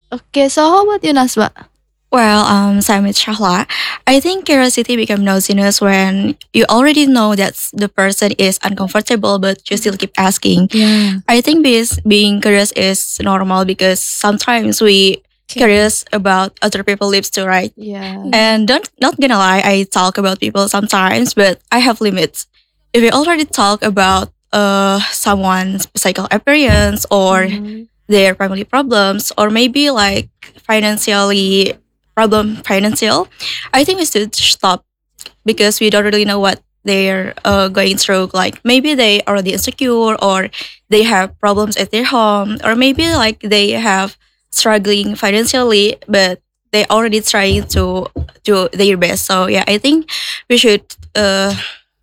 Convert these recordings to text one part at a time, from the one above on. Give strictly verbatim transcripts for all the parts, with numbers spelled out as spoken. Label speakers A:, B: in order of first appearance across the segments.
A: Okay, so how about you, Naswa?
B: Well, um, same with Shahla. I think curiosity becomes nosiness when you already know that the person is uncomfortable, but you still keep asking.
C: Yeah.
B: I think being, being curious is normal because sometimes we curious about other people's lives too, right?
A: Yeah.
B: And don't not gonna lie, I talk about people sometimes, but I have limits. If we already talk about uh someone's psychical appearance or
A: Mhm.
B: their family problems or maybe like financially problem financial, I think we should stop because we don't really know what they're uh, going through. Like maybe they already insecure or they have problems at their home or maybe like they have struggling financially, but they already trying to do their best. So yeah, I think we should uh,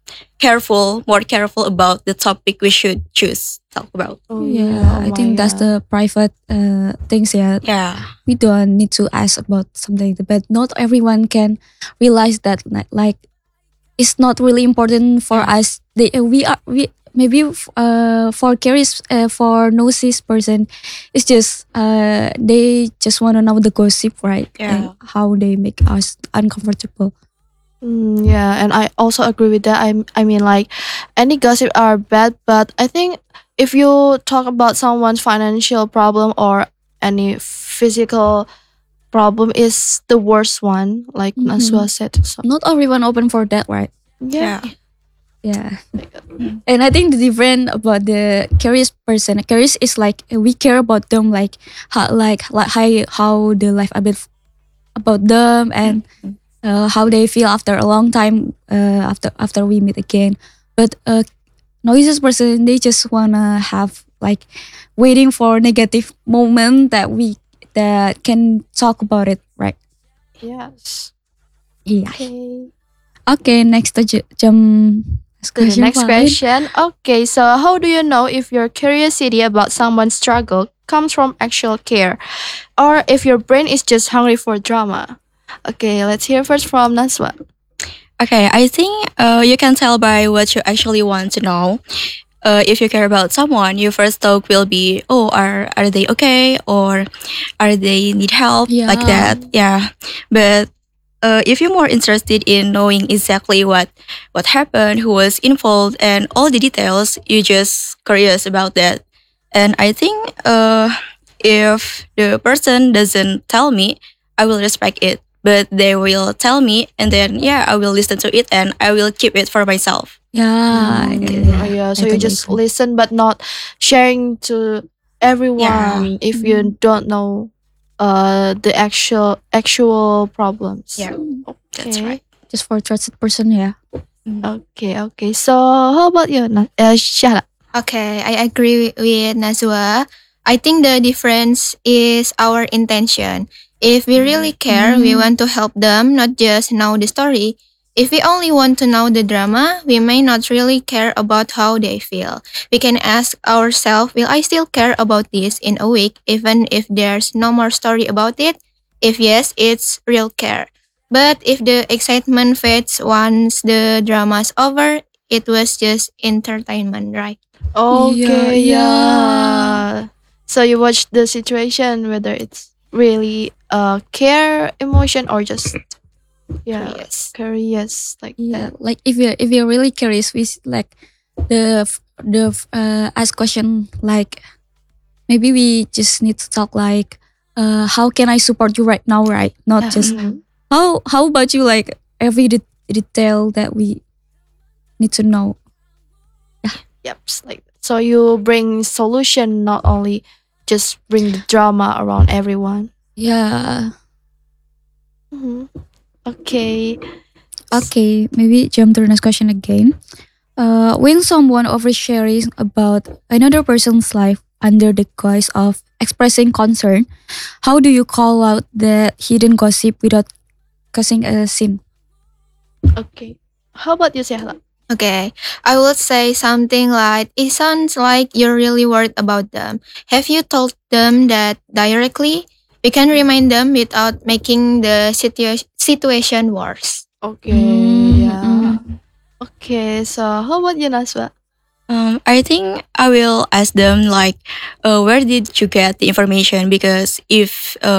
B: careful, more careful about the topic we should choose talk about.
A: Oh
C: Yeah,
A: oh
C: I
A: my
C: think that's
A: God.
C: the private uh things. Yeah,
B: Yeah,
C: we don't need to ask about something, but not everyone can realize that. Like, like it's not really important for
B: Yeah.
C: us. They uh, we are we maybe uh for curious uh, for nosy person, it's just uh they just want to know the gossip, right? And
B: Yeah.
C: how they make us uncomfortable.
A: Mm, yeah, and I also agree with that. I I mean, like, any gossip are bad, but I think if you talk about someone's financial problem or any physical problem is the worst one, like
C: Mhm.
A: Naswa said. So
C: Not everyone open for that, right?
A: yeah,
B: Yeah.
C: Yeah. And I think the different about the curious person, curious is like we care about them, like how like like how how the life a bit about them and uh, how they feel after a long time uh, after after we meet again. But a noises person, they just wanna have like waiting for negative moment that we that can talk about it, right?
A: yes.
C: Yeah.
A: Okay.
C: Okay, next aja jam
A: To the
C: question
A: next
C: Pauline.
A: question. Okay, so how do you know if your curiosity about someone's struggle comes from actual care or if your brain is just hungry for drama? Okay, let's hear first from Naswa.
B: Okay, I think uh, you can tell by what you actually want to know. Uh, if you care about someone, your first talk will be, "Oh, are are they okay? Or are they need help?" Like
C: Yeah.
B: that. Yeah. But uh, if you're more interested in knowing exactly what what happened, who was involved, and all the details, you just curious about that. And I think uh, if the person doesn't tell me, I will respect it. But they will tell me, and then yeah, I will listen to it, and I will keep it for myself.
C: Yeah.
A: Mm, oh, yeah, so
C: I
A: you
C: totally
A: just
C: agree.
A: listen but not sharing to
B: Yeah,
A: everyone if you don't know uh the actual actual problems.
B: yeah, that's
A: Okay.
B: right.
C: Just for trusted person, yeah.
B: Mhm.
A: Okay, okay. So how about you? Na- Uh, Shara?
D: Okay, I agree with Nazwa. I think the difference is our intention. If we really care, we
C: Mm.
D: want to help them, not just know the story. If we only want to know the drama, we may not really care about how they feel. We can ask ourselves, will I still care about this in a week, even if there's no more story about it? If yes, it's real care. But if the excitement fades once the drama's over, it was just entertainment, right?
C: Yeah,
A: Okay,
C: yeah.
A: yeah. So you watch the situation whether it's really uh care emotion or just yeah
D: Curious.
A: curious like
C: Yeah,
A: that.
C: like if you if you're really curious, we s- like the f- the f- uh ask question like maybe we just need to talk like uh how can I support you right now, right? Not
D: Yeah.
C: just
A: Mhm.
C: how how about you, like every de- detail that we need to know.
A: Yep. s- Like so you bring solution, not only just bring the drama around everyone.
C: Yeah.
A: Mhm. Okay.
C: Okay, maybe jump to the next question again. Uh, when someone oversharing about another person's life under the guise of expressing concern, how do you call out that hidden gossip without causing a scene?
A: Okay. How about you, Sehla?
D: Okay, I would say something like, it sounds like you're really worried about them. Have you told them that directly? We can remind them without making the situa- situation worse.
A: Okay. Yeah.
C: Mm-mm.
A: Okay. So how about you, Naswa?
B: Um, I think I will ask them like, uh, where did you get the information? Because if uh,